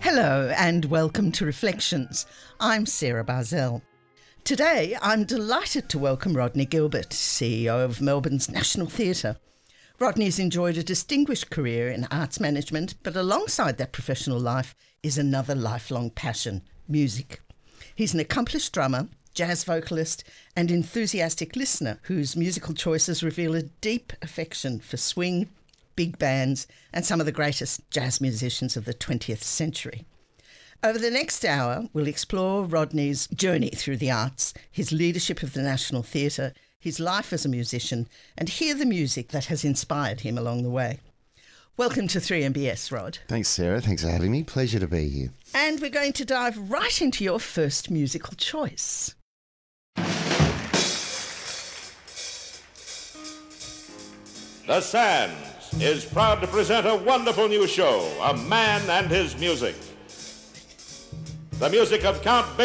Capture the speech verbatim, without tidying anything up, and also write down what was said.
Hello and welcome to Reflections. I'm Sarah Barzell. Today I'm delighted to welcome Rodney Gilbert, C E O of Melbourne's National Theatre. Rodney's enjoyed a distinguished career in arts management, but alongside that professional life is another lifelong passion, music. He's an accomplished drummer, jazz vocalist and enthusiastic listener whose musical choices reveal a deep affection for swing, big bands and some of the greatest jazz musicians of the twentieth century. Over the next hour, we'll explore Rodney's journey through the arts, his leadership of the National Theatre, his life as a musician, and hear the music that has inspired him along the way. Welcome to three M B S, Rod. Thanks, Sarah. Thanks for having me. Pleasure to be here. And we're going to dive right into your first musical choice. The Sands is proud to present a wonderful new show, A Man and His Music. The music of Count Basie.